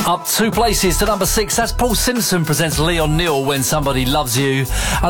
Up 2 places to number 6. That's Paul Simpson presents Leon Neal, When Somebody Loves You.